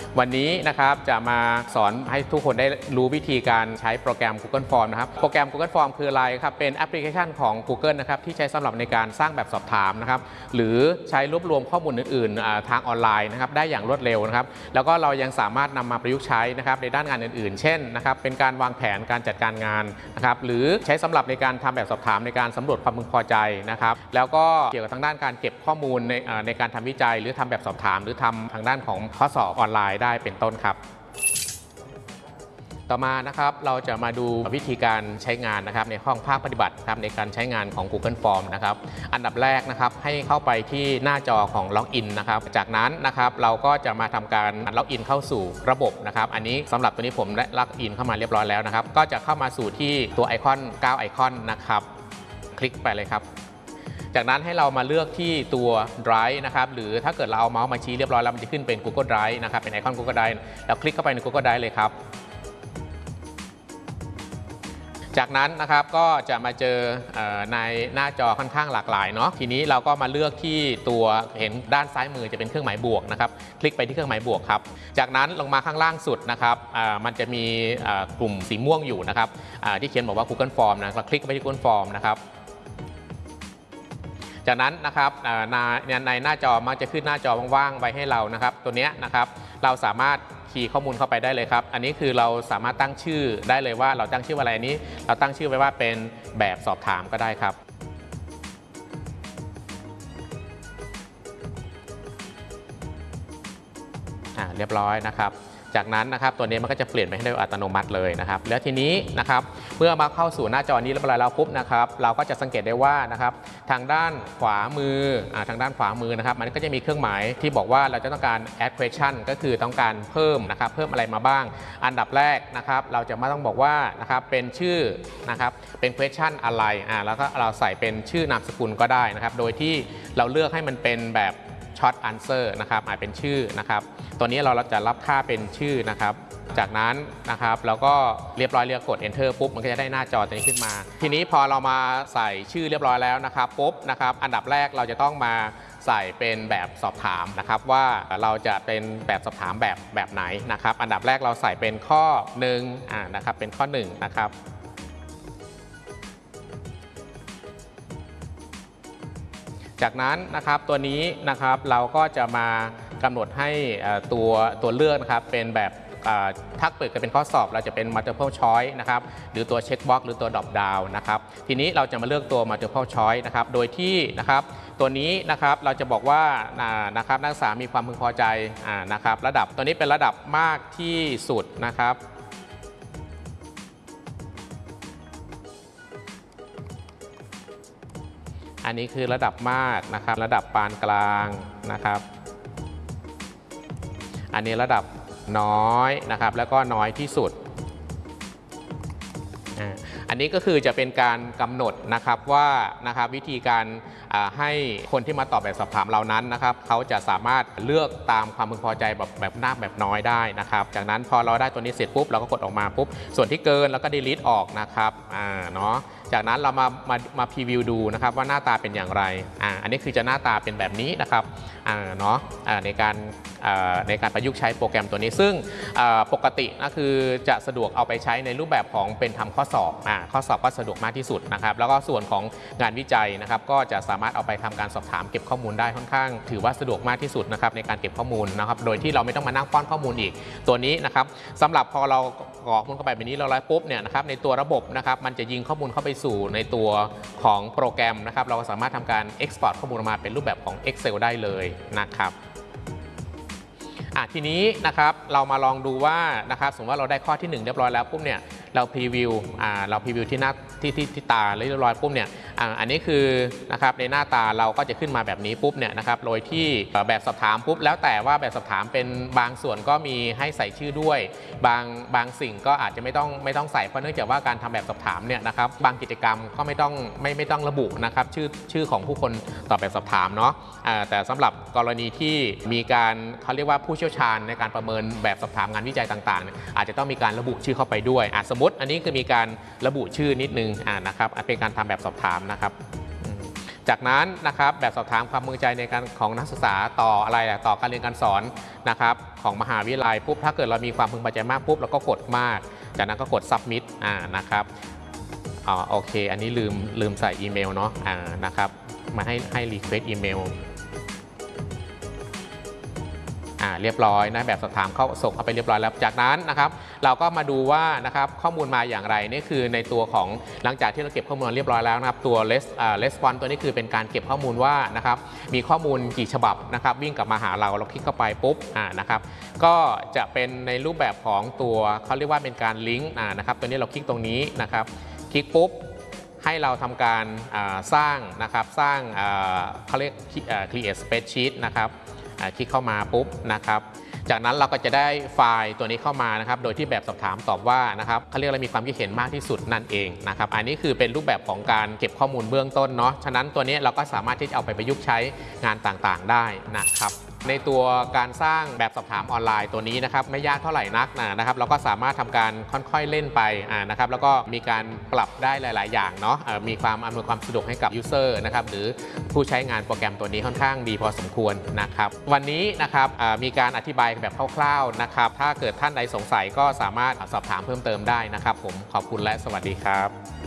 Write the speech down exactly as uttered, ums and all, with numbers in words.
วันนี้นะครับจะมาสอนให้ทุกคนได้รู้วิธีการใช้โปรแกรม Google Form นะครับโปรแกรม Google Form คืออะไรครับเป็นแอปพลิเคชันของ Google นะครับที่ใช้สำหรับในการสร้างแบบสอบถามนะครับหรือใช้รวบรวมข้อมูลอื่นๆทางออนไลน์นะครับได้อย่างรวดเร็วนะครับแล้วก็เรายังสามารถนำมาประยุกต์ใช้นะครับในด้านงานอื่นๆเช่นนะครับเป็นการวางแผนการจัดการงานนะครับหรือใช้สำหรับในการทำแบบสอบถามในการสำรวจความพึงพอใจนะครับแล้วก็เกี่ยวกับทางด้านการเก็บข้อมูลในในการทำวิจัยหรือทำแบบสอบถามหรือทำทางด้านของข้อสอบออนไลน์ได้เป็นต้นครับต่อมานะครับเราจะมาดูวิธีการใช้งานนะครับในห้องภาคปฏิบัติครับในการใช้งานของ Google Form นะครับอันดับแรกนะครับให้เข้าไปที่หน้าจอของล็อกอินนะครับจากนั้นนะครับเราก็จะมาทำการล็อกอินเข้าสู่ระบบนะครับอันนี้สำหรับตัวนี้ผมได้ล็อกอินเข้ามาเรียบร้อยแล้วนะครับก็จะเข้ามาสู่ที่ตัวไอคอนเก้าไอคอนนะครับคลิกไปเลยครับจากนั้นให้เรามาเลือกที่ตัว Drive นะครับหรือถ้าเกิดเราเอาเมาส์มาชี้เรียบร้อยแล้วมันจะขึ้นเป็น Google Drive นะครับเป็นไอคอน Google Drive แล้วคลิกเข้าไปใน Google Drive เลยครับจากนั้นนะครับก็จะมาเจอในหน้าจอค่อนข้างหลากหลายเนาะทีนี้เราก็มาเลือกที่ตัวเห็นด้านซ้ายมือจะเป็นเครื่องหมายบวกนะครับคลิกไปที่เครื่องหมายบวกครับจากนั้นลงมาข้างล่างสุดนะครับมันจะมีกลุ่มสีม่วงอยู่นะครับที่เขียนบอกว่า Google Form นะเราคลิกไปที่ Google Form นะครับจากนั้นนะครับในหน้าจอมักจะขึ้นหน้าจอว่างๆไว้ให้เรานะครับตัวนี้นะครับเราสามารถคีย์ข้อมูลเข้าไปได้เลยครับอันนี้คือเราสามารถตั้งชื่อได้เลยว่าเราตั้งชื่ออะไรอันนี้เราตั้งชื่อไว้ว่าเป็นแบบสอบถามก็ได้ครับอ่าเรียบร้อยนะครับจากนั้นนะครับตัวนี้มันก็จะเปลี่ยนไปให้โดยอัตโนมัติเลยนะครับแล้วทีนี้นะครับเมื่อมาเข้าสู่หน้าจอนี้เรียบร้อยแล้วปุ๊บนะครับเราก็จะสังเกตได้ว่านะครับทางด้านขวามืออ่าทางด้านขวามือนะครับมันก็จะมีเครื่องหมายที่บอกว่าเราจะต้องการ add question ก็คือต้องการเพิ่มนะครับเพิ่มอะไรมาบ้างอันดับแรกนะครับเราจะมาต้องบอกว่านะครับเป็นชื่อนะครับเป็น question อะไรอ่าแล้วก็เราใส่เป็นชื่อนามสกุลก็ได้นะครับโดยที่เราเลือกให้มันเป็นแบบช็อตอันเซอร์นะครับอาจเป็นชื่อนะครับตัวนี้เราจะรับค่าเป็นชื่อนะครับจากนั้นนะครับเราก็เรียบร้อยเรียกกด enter ปุ๊บมันก็จะได้หน้าจอตัวนี้ขึ้นมาทีนี้พอเรามาใส่ชื่อเรียบร้อยแล้วนะครับปุ๊บนะครับอันดับแรกเราจะต้องมาใส่เป็นแบบสอบถามนะครับว่าเราจะเป็นแบบสอบถามแบบแบบไหนนะครับอันดับแรกเราใส่เป็นข้อหนึ่งอ่านะครับเป็นข้อหนึ่งนะครับจากนั้นนะครับตัวนี้นะครับเราก็จะมากำหนดให้ตัวตัวเลือกนะครับเป็นแบบถ้าเปิดกันเป็นข้อสอบเราจะเป็น multiple choice นะครับหรือตัว check box หรือตัว drop down นะครับทีนี้เราจะมาเลือกตัว multiple choice นะครับโดยที่นะครับตัวนี้นะครับเราจะบอกว่านะครับนักศึกษามีความพึงพอใจนะครับระดับตัวนี้เป็นระดับมากที่สุดนะครับอันนี้คือระดับมากนะครับระดับปานกลางนะครับอันนี้ระดับน้อยนะครับแล้วก็น้อยที่สุดอันนี้ก็คือจะเป็นการกำหนดนะครับว่านะครับวิธีการให้คนที่มาตอบแบบสอบถามเรานั้นนะครับเขาจะสามารถเลือกตามความพึงพอใจแบบแบบมากแบบน้อยได้นะครับจากนั้นพอเราได้ตัวนี้เสร็จปุ๊บเราก็กดออกมาปุ๊บส่วนที่เกินแล้วก็ delete ออกนะครับอ่าเนาะจากนั้นเรามามามาพรีวิวดูนะครับว่าหน้าตาเป็นอย่างไรอ่าอันนี้คือจะหน้าตาเป็นแบบนี้นะครับอ่าเนาะอ่าในการในการประยุกต์ใช้โปรแกรมตัวนี้ซึ่งปกติก็คือจะสะดวกเอาไปใช้ในรูปแบบของเป็นทำข้อสอบอ่าข้อสอบก็สะดวกมากที่สุดนะครับแล้วก็ส่วนของงานวิจัยนะครับก็จะสามารถเอาไปทำการสอบถามเก็บข้อมูลได้ค่อนข้างถือว่าสะดวกมากที่สุดนะครับในการเก็บข้อมูลนะครับโดยที่เราไม่ต้องมานั่งป้อนข้อมูลอีกตัวนี้นะครับสำหรับพอเรากรอกข้อมูลเข้าไปแบบนี้เราไล่ปุ๊บเนี่ยนะครับในตัวระบบนะครับมันจะยิงข้อมูลเข้าไปสู่ในตัวของโปรแกรมนะครับเราก็สามารถทำการ export ข้อมูลออกมาเป็นรูปแบบของ Excel ได้เลยนะครับอ่ะทีนี้นะครับเรามาลองดูว่านะครับสมมติว่าเราได้ข้อที่หนึ่งเรียบร้อยแล้วปุ๊บเนี่ยเราพรีวิวอ่าเราพรีวิวที่หน้าที่ที่ที่ตาเรียบร้อยปุ๊บเนี่ยอ่าอันนี้คือนะครับในหน้าตาเราก็จะขึ้นมาแบบนี้ปุ๊บเนี่ยนะครับโดยที่แบบสอบถามปุ๊บแล้วแต่ว่าแบบสอบถามเป็นบางส่วนก็มีให้ใส่ชื่อด้วยบางบางสิ่งก็อาจจะไม่ต้องไม่ต้องใส่เพราะเนื่องจากว่าการทำแบบสอบถามเนี่ยนะครับบางกิจกรรมก็ไม่ต้องไม่ไม่ต้องระบุนะครับชื่อชื่อของผู้คนตอบแบบสอบถามเนาะอ่าแต่สำหรับกรณีที่มีการเขาเรียกว่าผู้เชี่ยวชาญในการประเมินแบบสอบถามงานวิจัยต่างๆอาจจะต้องมีการระบุชื่อเข้าไปด้วยอ่ะสมมติอันนี้คือมีการระบุชื่อนิดนึงอ่านะครับเป็นการทำแบบสอบถามนะครับจากนั้นนะครับแบบสอบถามความพึงพอใจในการของนักศึกษาต่ออะไรต่อการเรียนการสอนนะครับของมหาวิทยาลัยปุ๊บถ้าเกิดเรามีความพึงพอใจมากปุ๊บเราก็กดมากจากนั้นก็กด submit อ่านะครับอ๋อโอเคอันนี้ลืมลืมใส่อีเมลเนาะอ่านะครับมาให้ให้ request อีเมลอ่าเรียบร้อยนะแบบสอบถามเข้าส่งเข้าไปเรียบร้อยแล้วจากนั้นนะครับเราก็มาดูว่านะครับข้อมูลมาอย่างไรนี่คือในตัวของหลังจากที่เราเก็บข้อมูลเรียบร้อยแล้วนะครับตัว res อ่า response ตัวนี้คือเป็นการเก็บข้อมูลว่านะครับมีข้อมูลกี่ฉบับนะครับวิ่งกลับมาหาเราเราคลิกเข้าไปปุ๊บอ่านะครับก็จะเป็นในรูปแบบของตัวเขาเรียกว่าเป็นการลิงก์อ่านะครับตัวนี้เราคลิกตรงนี้นะครับคลิกปุ๊บให้เราทำการสร้างนะครับสร้างเขาเรียก create spreadsheet นะครับคลิกเข้ามาปุ๊บนะครับจากนั้นเราก็จะได้ไฟล์ตัวนี้เข้ามานะครับโดยที่แบบสอบถามตอบว่านะครับเขาเรียกอะไรมีความคิดเห็นมากที่สุดนั่นเองนะครับอันนี้คือเป็นรูปแบบของการเก็บข้อมูลเบื้องต้นเนาะฉะนั้นตัวนี้เราก็สามารถที่จะเอาไปประยุกต์ใช้งานต่างๆได้นะครับในตัวการสร้างแบบสอบถามออนไลน์ตัวนี้นะครับไม่ยากเท่าไหร่นักนะครับเราก็สามารถทำการค่อยๆเล่นไปนะครับแล้วก็มีการปรับได้หลายๆอย่างเนาะมีความอำนวยความสะดวกให้กับยูเซอร์นะครับหรือผู้ใช้งานโปรแกรมตัวนี้ค่อนข้างดีพอสมควรนะครับวันนี้นะครับมีการอธิบายแบบคร่าวๆนะครับถ้าเกิดท่านใดสงสัยก็สามารถสอบถามเพิ่มเติมได้นะครับผมขอบคุณและสวัสดีครับ